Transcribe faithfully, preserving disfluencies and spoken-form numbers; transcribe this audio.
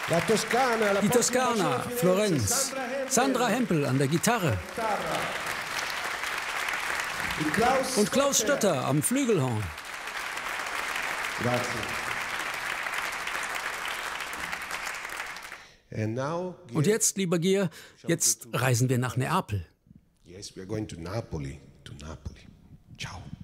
Die Toskana, Florenz. Sandra Hempel an der Gitarre. Und Klaus Stötter am Flügelhorn. Und jetzt, lieber Gier, jetzt reisen wir nach Neapel. Yes, we are going to Napoli, to Napoli. Ciao.